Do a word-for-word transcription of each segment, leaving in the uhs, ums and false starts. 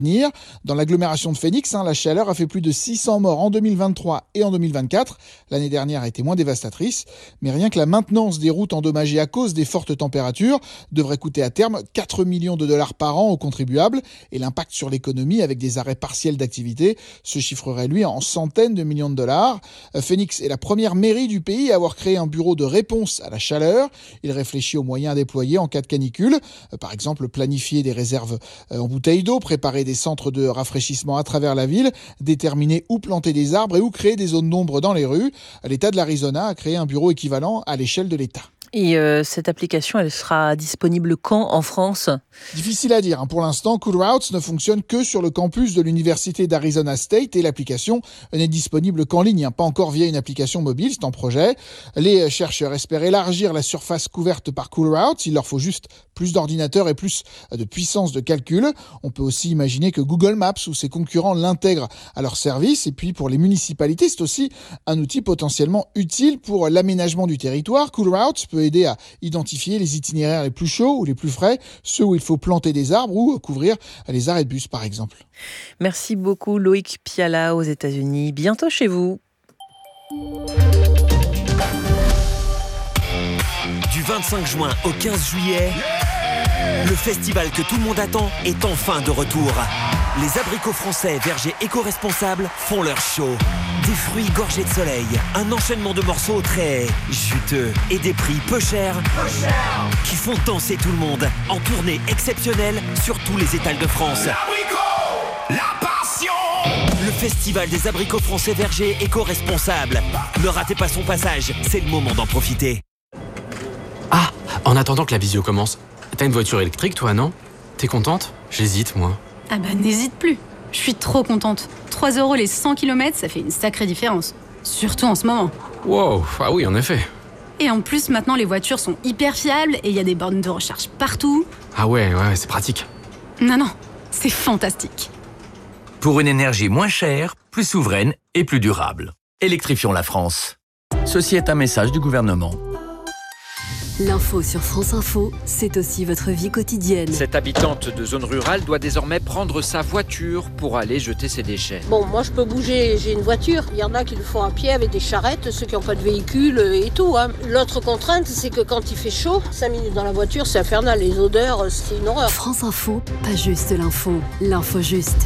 Dans l'agglomération de Phoenix, hein, la chaleur a fait plus de six cents morts en deux mille vingt-trois et en deux mille vingt-quatre. L'année dernière a été moins dévastatrice, mais rien que la maintenance des routes endommagées à cause des fortes températures devrait coûter à terme quatre millions de dollars par an aux contribuables, et l'impact sur l'économie avec des arrêts partiels d'activité se chiffrerait lui en centaines de millions de dollars. Phoenix est la première mairie du pays à avoir créé un bureau de réponse à la chaleur. Il réfléchit aux moyens à déployer en cas de canicule, par exemple planifier des réserves en bouteilles d'eau, préparer des des centres de rafraîchissement à travers la ville, déterminer où planter des arbres et où créer des zones d'ombre dans les rues. L'État de l'Arizona a créé un bureau équivalent à l'échelle de l'État. Et euh, cette application, elle sera disponible quand en France ? Difficile à dire. Hein. Pour l'instant, Cool Routes ne fonctionne que sur le campus de l'Université d'Arizona State et l'application n'est disponible qu'en ligne, hein. Pas encore via une application mobile, c'est en projet. Les chercheurs espèrent élargir la surface couverte par Cool Routes. Il leur faut juste plus d'ordinateurs et plus de puissance de calcul. On peut aussi imaginer que Google Maps ou ses concurrents l'intègrent à leur service. Et puis pour les municipalités, c'est aussi un outil potentiellement utile pour l'aménagement du territoire. Cool Routes peut aider à identifier les itinéraires les plus chauds ou les plus frais, ceux où il faut planter des arbres ou couvrir les arrêts de bus par exemple. Merci beaucoup Loïc Piala aux États-Unis. Bientôt chez vous. Du vingt-cinq juin au quinze juillet, le festival que tout le monde attend est enfin de retour. Les abricots français vergers éco-responsables font leur show. Des fruits gorgés de soleil, un enchaînement de morceaux très juteux et des prix peu chers, peu chers qui font danser tout le monde en tournée exceptionnelle sur tous les étals de France. L'abricot, la passion. Le festival des abricots français vergers éco-responsables. Ne ratez pas son passage, c'est le moment d'en profiter. Ah, en attendant que la visio commence, t'as une voiture électrique toi, non ? T'es contente ? J'hésite moi. Ah bah n'hésite plus, je suis trop contente. trois euros les cent kilomètres, ça fait une sacrée différence. Surtout en ce moment. Wow, ah oui en effet. Et en plus maintenant les voitures sont hyper fiables et il y a des bornes de recharge partout. Ah ouais, ouais, c'est pratique. Non, non, c'est fantastique. Pour une énergie moins chère, plus souveraine et plus durable. Électrifions la France. Ceci est un message du gouvernement. L'info sur France Info, c'est aussi votre vie quotidienne. Cette habitante de zone rurale doit désormais prendre sa voiture pour aller jeter ses déchets. Bon, moi je peux bouger, j'ai une voiture. Il y en a qui le font à pied avec des charrettes, ceux qui n'ont pas de véhicule et tout. Hein. L'autre contrainte, c'est que quand il fait chaud, cinq minutes dans la voiture, c'est infernal. Les odeurs, c'est une horreur. France Info, pas juste l'info, l'info juste.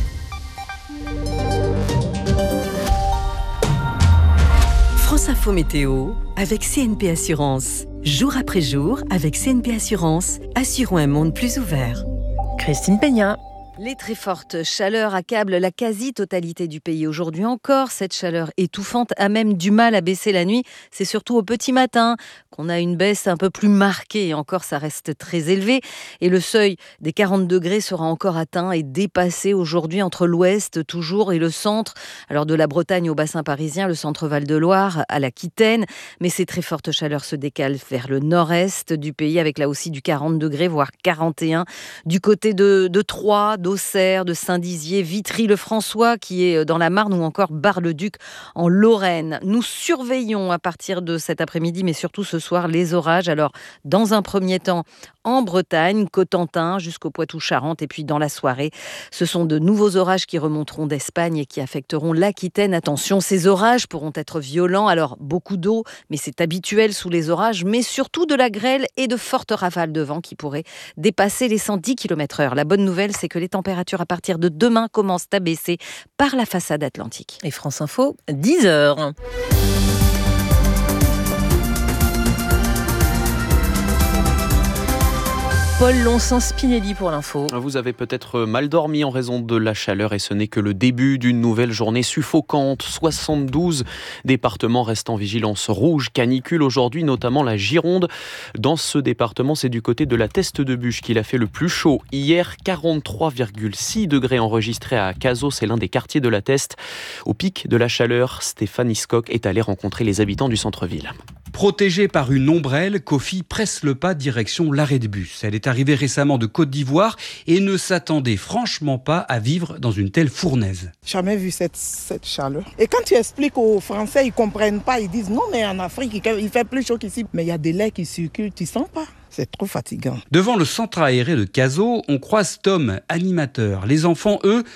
France Info Météo avec C N P Assurance. Jour après jour, avec C N P Assurance, assurons un monde plus ouvert. Christine Peña. Les très fortes chaleurs accablent la quasi-totalité du pays. Aujourd'hui encore, cette chaleur étouffante a même du mal à baisser la nuit. C'est surtout au petit matin qu'on a une baisse un peu plus marquée. Et encore, ça reste très élevé. Et le seuil des quarante degrés sera encore atteint et dépassé aujourd'hui entre l'ouest toujours et le centre. Alors de la Bretagne au bassin parisien, le centre Val-de-Loire à l'Aquitaine. Mais ces très fortes chaleurs se décalent vers le nord-est du pays avec là aussi du quarante degrés, voire quarante et un. Du côté de, de Troyes, d'Auxerre, de Saint-Dizier, Vitry-le-François qui est dans la Marne ou encore Bar-le-Duc en Lorraine. Nous surveillons à partir de cet après-midi, mais surtout ce soir, les orages. Alors, dans un premier temps, en Bretagne, Cotentin, jusqu'au Poitou-Charentes, et puis dans la soirée, ce sont de nouveaux orages qui remonteront d'Espagne et qui affecteront l'Aquitaine. Attention, ces orages pourront être violents. Alors, beaucoup d'eau, mais c'est habituel sous les orages, mais surtout de la grêle et de fortes rafales de vent qui pourraient dépasser les cent dix kilomètres heure. La bonne nouvelle, c'est que les températures à partir de demain commencent à baisser par la façade atlantique. Et France Info, dix heures. Paul Lonsens-Spinelli pour l'info. Vous avez peut-être mal dormi en raison de la chaleur et ce n'est que le début d'une nouvelle journée suffocante. soixante-douze départements restent en vigilance rouge canicule aujourd'hui, notamment la Gironde. Dans ce département, c'est du côté de la Teste de Buch qu'il a fait le plus chaud. Hier, quarante-trois virgule six degrés enregistrés à Cazaux, c'est l'un des quartiers de la Teste. Au pic de la chaleur, Stéphane Hiscock est allé rencontrer les habitants du centre-ville. Protégée par une ombrelle, Kofi presse le pas direction l'arrêt de bus. Elle est arrivée récemment de Côte d'Ivoire et ne s'attendait franchement pas à vivre dans une telle fournaise. Jamais vu cette, cette chaleur. Et quand tu expliques aux Français, ils ne comprennent pas. Ils disent non, mais en Afrique, il fait plus chaud qu'ici. Mais il y a des laits qui circulent, tu ne sens pas. C'est trop fatigant. Devant le centre aéré de Cazaux, on croise Tom, animateur. Les enfants, eux,